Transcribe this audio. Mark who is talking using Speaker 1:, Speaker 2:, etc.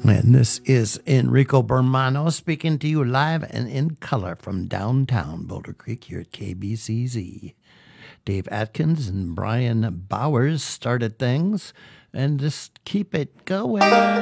Speaker 1: And this is Enrico Bermano speaking to you live and in color from downtown Boulder Creek here at KBCZ. Dave Atkins and Brian Bowers started things, and just keep it going.